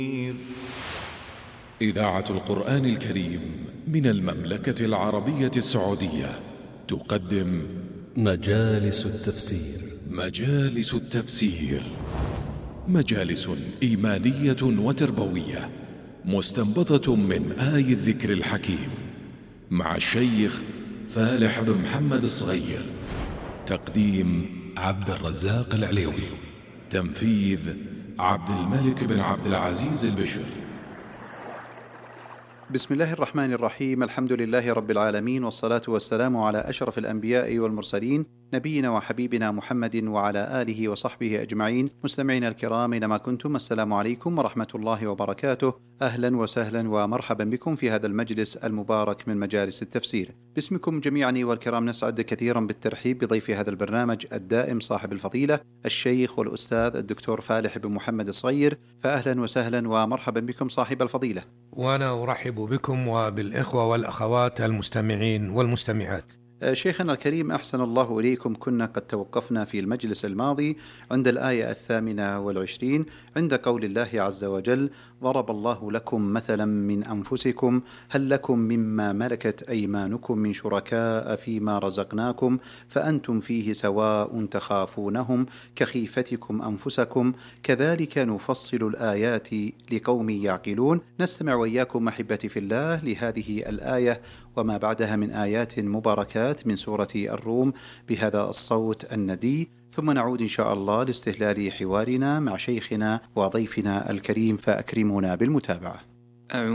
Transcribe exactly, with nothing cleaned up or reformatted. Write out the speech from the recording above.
إذاعة القرآن الكريم من المملكة العربية السعودية تقدم مجالس التفسير. مجالس التفسير مجالس إيمانية وتربوية مستنبطة من آي الذكر الحكيم مع الشيخ فالح بن محمد الصغير. تقديم عبد الرزاق العليوي. تنفيذ عبد الملك بن عبد العزيز البشر. بسم الله الرحمن الرحيم. الحمد لله رب العالمين، والصلاة والسلام على أشرف الأنبياء والمرسلين، نبينا وحبيبنا محمد وعلى آله وصحبه أجمعين. مستمعين الكرام أينما كنتم، السلام عليكم ورحمة الله وبركاته. أهلا وسهلا ومرحبا بكم في هذا المجلس المبارك من مجالس التفسير. باسمكم جميعا والكرام نسعد كثيرا بالترحيب بضيف هذا البرنامج الدائم صاحب الفضيلة الشيخ والأستاذ الدكتور فالح بن محمد الصغير. فأهلا وسهلا ومرحبا بكم صاحب الفضيلة. وأنا أرحب بكم وبالإخوة والأخوات المستمعين والمستمعات. شيخنا الكريم، أحسن الله إليكم. كنا قد توقفنا في المجلس الماضي عند الآية الثامنة والعشرين عند قول الله عز وجل: ضرب الله لكم مثلا من أنفسكم هل لكم مما ملكت أيمانكم من شركاء فيما رزقناكم فأنتم فيه سواء تخافونهم كخيفتكم أنفسكم كذلك نفصل الآيات لقوم يعقلون. نستمع وإياكم أحبتي في الله لهذه الآية وما بعدها من آيات مباركات من سورة الروم بهذا الصوت الندي، ثم نعود إن شاء الله لاستهلال حوارنا مع شيخنا وضيفنا الكريم، فأكرمونا بالمتابعة.